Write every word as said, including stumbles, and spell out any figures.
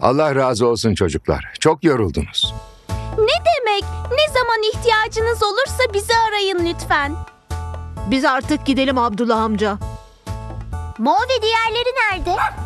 Allah razı olsun çocuklar. Çok yoruldunuz. Ne demek? Ne zaman ihtiyacınız olursa bizi arayın lütfen. Biz artık gidelim Abdullah amca. Mo ve diğerleri nerede?